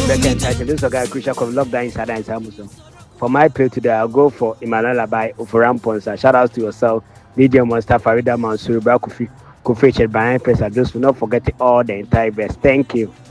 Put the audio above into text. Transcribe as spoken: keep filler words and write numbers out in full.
Back and title. This is a guy crucial from Love That Inside and Samuson. For my play today, I'll go for Emmanuel by Oforam Ponsa. Shout out to yourself, D J Monster, Farida Mansour, Kofi, Kofi, Chet, Brian Press. Just do not forget all the entire best. Thank you.